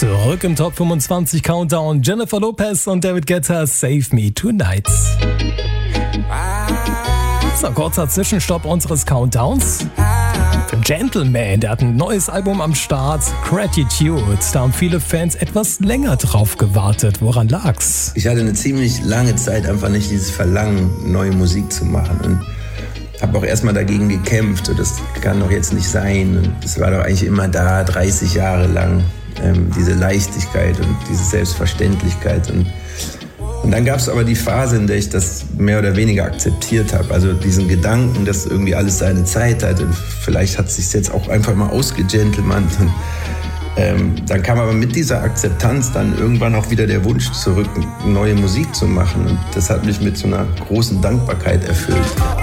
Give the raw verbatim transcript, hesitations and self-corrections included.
Zurück im Top fünfundzwanzig Countdown. Jennifer Lopez und David Guetta, Save Me Tonight. So, kurzer Zwischenstopp unseres Countdowns. The Gentleman, der hat ein neues Album am Start, Gratitude. Da haben viele Fans etwas länger drauf gewartet. Woran lag's? Ich hatte eine ziemlich lange Zeit einfach nicht dieses Verlangen, neue Musik zu machen. Und habe auch erstmal dagegen gekämpft. Und das kann doch jetzt nicht sein. Und das war doch eigentlich immer da, dreißig Jahre lang. Ähm, diese Leichtigkeit und diese Selbstverständlichkeit. Und, und dann gab es aber die Phase, in der ich das mehr oder weniger akzeptiert habe. Also diesen Gedanken, dass irgendwie alles seine Zeit hat. Und vielleicht hat es sich jetzt auch einfach mal ausgegentlemannt. Und ähm, dann kam aber mit dieser Akzeptanz dann irgendwann auch wieder der Wunsch zurück, neue Musik zu machen. Und das hat mich mit so einer großen Dankbarkeit erfüllt.